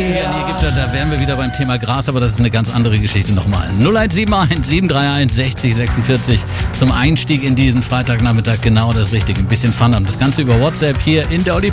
Da wären wir wieder beim Thema Gras, aber das ist eine ganz andere Geschichte nochmal. 0171 731 60 46 zum Einstieg in diesen Freitagnachmittag genau das Richtige. Ein bisschen Fun haben. Das Ganze über WhatsApp hier in der Olli